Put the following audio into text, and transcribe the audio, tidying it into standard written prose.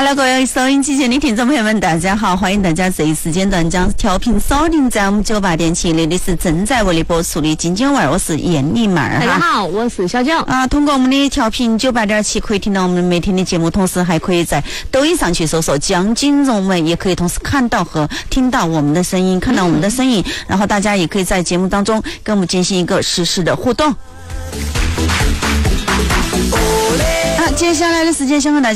Hello， 各位收音机前的听众朋友们，大家好，欢迎大家这一时间段将调频锁定在我们98.7，这里是正在为你播出的金九味，我是艳丽妹儿。 大家好，我是小九。 通过我们的调频98.7可以听到我们每天的节目，同时还可以在抖音上去搜索江金荣文，也可以同时看到和听到我们的声音，看到我们的声音，然后大家也可以在节目当中跟我们进行一个实时的互动。接下来的时间想和大家